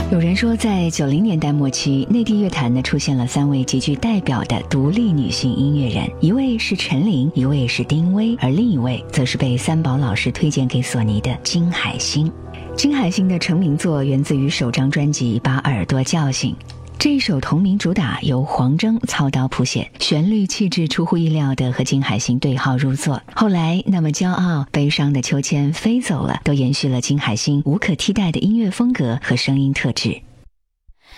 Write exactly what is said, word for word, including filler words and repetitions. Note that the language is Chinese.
有人说，在九零年代末期，内地乐坛呢出现了三位极具代表的独立女性音乐人，一位是陈琳，一位是丁薇，而另一位则是被三宝老师推荐给索尼的金海心。金海心的成名作源自于首张专辑《把耳朵叫醒》。这一首同名主打由黄铮操刀谱写，旋律气质出乎意料的和金海心对号入座。后来那么骄傲、悲伤的秋千飞走了，都延续了金海心无可替代的音乐风格和声音特质。